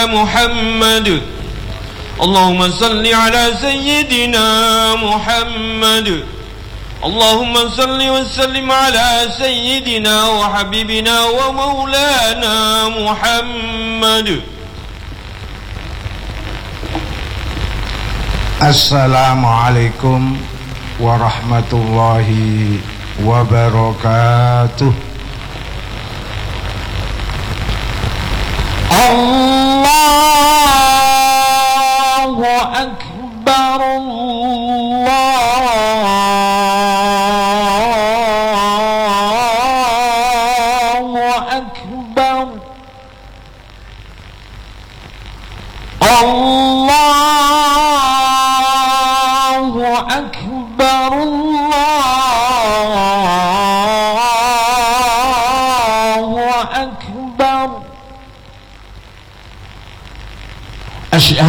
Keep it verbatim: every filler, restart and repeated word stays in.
محمد اللهم صل على سيدنا محمد اللهم صل وسلم على سيدنا وحبيبنا ومولانا محمد. Assalamualaikum warahmatullahi wabarakatuh. Allahu Akbar, Allahu Akbar, Allahu Akbar, Allahu Akbar. Asyhadu